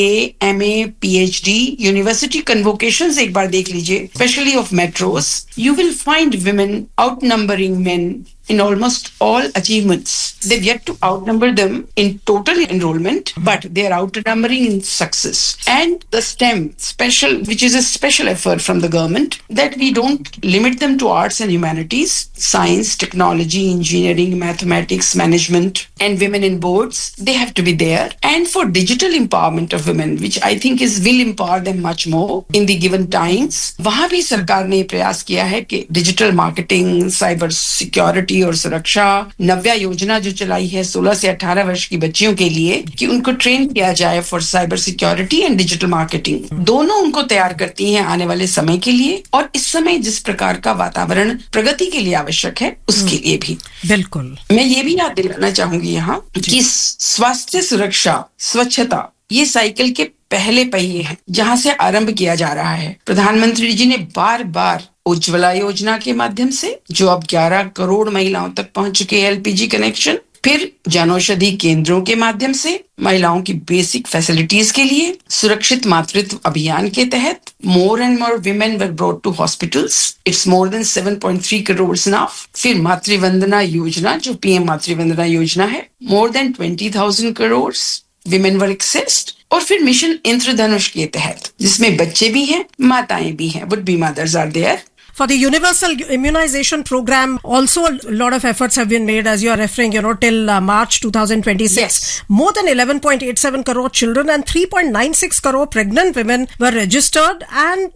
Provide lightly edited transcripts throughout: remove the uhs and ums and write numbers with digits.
MA, PhD, university कन्वोकेशंस एक बार देख लीजिए, specially of metros, you will find women outnumbering men in almost all achievements. They've yet to outnumber them in total enrollment, but they are outnumbering in success. And the STEM, which is a special effort from the government, that we don't limit them to arts and humanities, science, technology, engineering, mathematics, management, and women in boards, they have to be there. And for digital empowerment of women, which I think will empower them much more in the given times, वहाँ भी सरकार ने प्रयास किया है कि digital marketing, cyber security और सुरक्षा, नव्या योजना जो चलाई है 16 से 18 वर्ष की बच्चियों के लिए, कि उनको ट्रेन किया जाए for cyber security and digital marketing. दोनों उनको तैयार करती हैं आने वाले समय के लिए, और इस समय जिस प्रकार का वातावरण प्रगति के लिए आवश्यक है उसके लिए भी। बिल्कुल। मैं ये भी याद दिलाना चाहूंगी यहाँ कि स्वास्थ्य, सुरक्षा, स्वच्छता, ये साइकिल के पहले पहिए हैं जहां से आरंभ किया जा रहा है। प्रधानमंत्री जी ने बार बार उज्ज्वला योजना के माध्यम से, जो अब 11 करोड़ महिलाओं तक पहुंच चुके हैं LPG कनेक्शन, फिर जनौषधि केंद्रों के माध्यम से महिलाओं की बेसिक फैसिलिटीज के लिए, सुरक्षित मातृत्व अभियान के तहत more and more women were brought to hospitals, it's more than 7.3 crore now. फिर मातृवंदना योजना, जो PM मातृवंदना योजना है, more than 20,000 crore women were accessed. और फिर मिशन इंद्रधनुष के तहत, जिसमें बच्चे भी हैं, माताएं भी हैं, would be mothers are there. For the universal immunization program, also a lot of efforts have been made, as you are referring, till March 2026. Yes. More than 11.87 crore children and 3.96 crore pregnant women were registered, and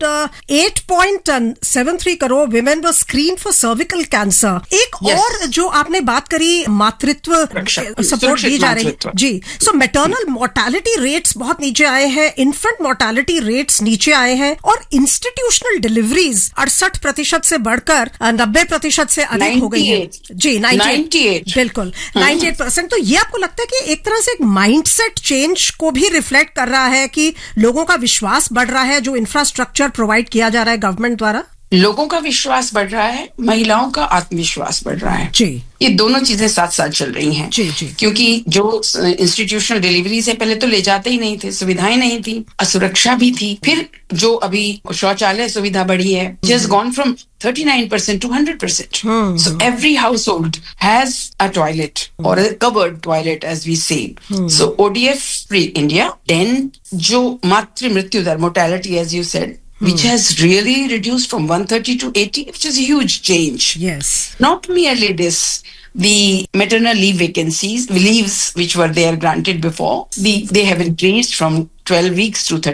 8.73 crore women were screened for cervical cancer. एक Yes. और जो आपने बात करी, मातृत्व support दी जा रही है जी। So maternal mortality rates बहुत नीचे आए हैं, infant mortality rates नीचे आए हैं, और institutional deliveries 68% से बढ़कर 90% से अधिक हो गई है जी। 98 बिल्कुल 98%। तो ये आपको लगता है कि एक तरह से एक माइंडसेट चेंज को भी रिफ्लेक्ट कर रहा है कि लोगों का विश्वास बढ़ रहा है जो इंफ्रास्ट्रक्चर प्रोवाइड किया जा रहा है गवर्नमेंट द्वारा? लोगों का विश्वास बढ़ रहा है, महिलाओं का आत्मविश्वास बढ़ रहा है जी। ये दोनों चीजें साथ साथ चल रही हैं जी जी। क्योंकि जो इंस्टीट्यूशनल डिलीवरीज है पहले तो ले जाते ही नहीं थे, सुविधाएं नहीं थी, असुरक्षा भी थी। फिर जो अभी शौचालय सुविधा बढ़ी है, just gone from 39% to 100%. So every household has a toilet or a covered toilet, as we say. So ODF free India. Then जो मातृ मृत्यु दर, mortality, as you said, which has really reduced from 130 to 80, which is a huge change. Yes. Not merely this, the maternal leave leaves which were there granted before, they have increased from 12 weeks to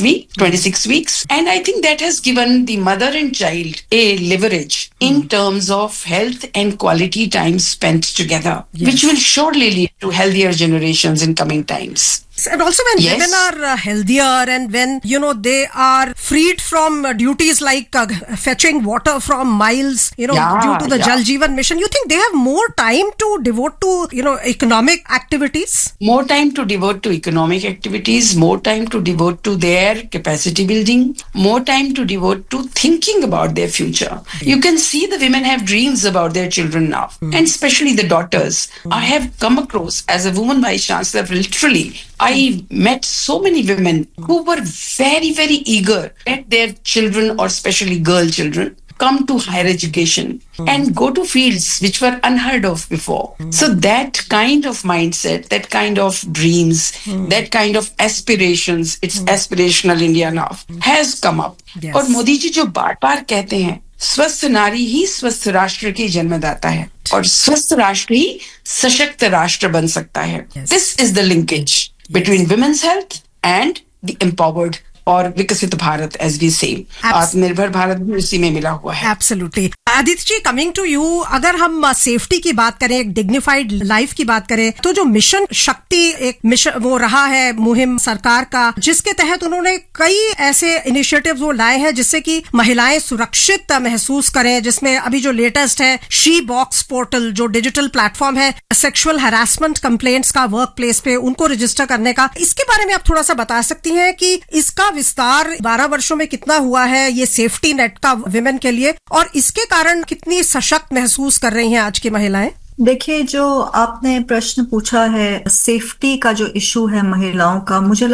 26 weeks. And I think that has given the mother and child a leverage in terms of health and quality time spent together, which will surely lead to healthier generations in coming times. And also when women are healthier and when, they are freed from duties like fetching water from miles, due to the Jal Jeevan mission, you think they have more time to devote to, economic activities? More time to devote to economic activities, more time to devote to their capacity building, more time to devote to thinking about their future. You can see the women have dreams about their children now, and especially the daughters. I have come across, as a woman vice chancellor, literally, I met so many women who were very, very eager that their children, or especially girl children, come to higher education and go to fields which were unheard of before. So that kind of mindset, that kind of dreams, that kind of aspirations, it's aspirational India now, has come up. Yes. और मोदी जी जो बार-बार कहते हैं, स्वस्थ नारी ही स्वस्थ राष्ट्र की जन्मदाता है, और स्वस्थ राष्ट्र ही सशक्त राष्ट्र बन सकता है. This is the linkage between women's health and the empowered और विकसित भारत, as we say. आत्मनिर्भर भारत भी उसी में मिला हुआ है. Absolutely. Aditya ji, coming to you, अगर हम सेफ्टी की बात करें, एक डिग्निफाइड लाइफ की बात करें, तो जो मिशन शक्ति एक मिशन वो रहा है मुहिम सरकार का, जिसके तहत उन्होंने कई ऐसे इनिशिएटिव्स वो लाए हैं जिससे कि महिलाएं सुरक्षित महसूस करें, जिसमें अभी जो लेटेस्ट है शी बॉक्स पोर्टल, जो डिजिटल प्लेटफॉर्म है सेक्सुअल हैरासमेंट कंप्लेंट्स का वर्क प्लेस पे उनको रजिस्टर करने का. इसके बारे में आप थोड़ा सा बता सकती हैं कि इसका विस्तार 12 वर्षों में कितना हुआ है, ये सेफ्टी नेट का विमेन के लिए, और इसके कारण कितनी सशक्त महसूस कर रही हैं आज की महिलाएं? देखिए, जो आपने प्रश्न पूछा है सेफ्टी का जो इशू है महिलाओं का, मुझे